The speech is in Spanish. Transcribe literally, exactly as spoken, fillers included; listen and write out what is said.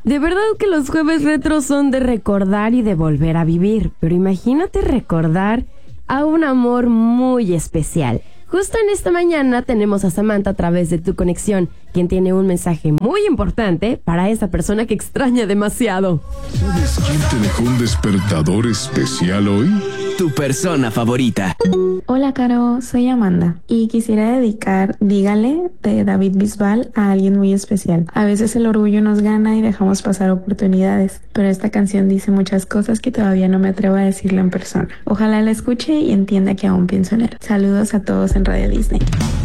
De verdad que los jueves retro son de recordar y de volver a vivir, pero imagínate recordar a un amor muy especial. Justo en esta mañana tenemos a Samantha a través de Tu Conexión, quien tiene un mensaje muy importante para esa persona que extraña demasiado. ¿Sabes quién te dejó un despertador especial hoy? Tu persona favorita. Hola, Caro, soy Amanda y quisiera dedicar Dígale de David Bisbal a alguien muy especial. A veces el orgullo nos gana y dejamos pasar oportunidades, pero esta canción dice muchas cosas que todavía no me atrevo a decirle en persona. Ojalá la escuche y entienda que aún pienso en él. Saludos a todos en Radio Disney.